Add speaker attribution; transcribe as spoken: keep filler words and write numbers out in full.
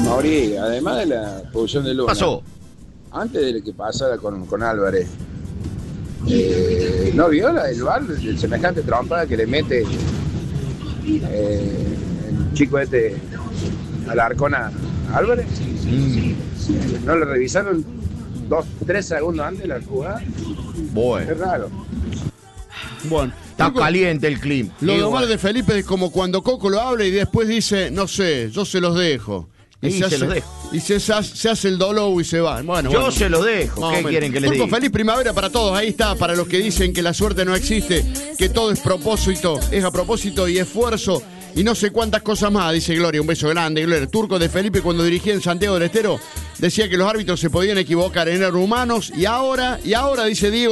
Speaker 1: Mauri, además de la expulsión de Luna,
Speaker 2: Pasó.
Speaker 1: antes de que pasara con, con Álvarez, eh, ¿no vio la, el bar, el semejante trompada que le mete eh, el chico este Alarcón a Álvarez?
Speaker 2: Mm.
Speaker 1: ¿No le revisaron dos, tres segundos antes de la jugada?
Speaker 2: Bueno.
Speaker 1: Es raro.
Speaker 3: Bueno,
Speaker 2: Está
Speaker 3: Turco,
Speaker 2: caliente el clima.
Speaker 3: lo de
Speaker 2: Digo,
Speaker 3: Omar de Felipe es como cuando Coco lo habla y después dice, no sé, yo se los dejo.
Speaker 2: Y se
Speaker 3: hace,
Speaker 2: los dejo.
Speaker 3: Y se, se hace el dolo y se va. Bueno,
Speaker 2: Yo
Speaker 3: bueno.
Speaker 2: se los dejo.
Speaker 3: Más o
Speaker 2: ¿Qué
Speaker 3: menos.
Speaker 2: quieren que les
Speaker 3: Turco,
Speaker 2: diga?
Speaker 3: feliz primavera para todos. Ahí está, para los que dicen que la suerte no existe, que todo es propósito, es a propósito y esfuerzo. Y no sé cuántas cosas más, dice Gloria. Un beso grande, Gloria. Turco de Felipe, cuando dirigía en Santiago del Estero, decía que los árbitros se podían equivocar, eran humanos. Y ahora, y ahora, dice Diego,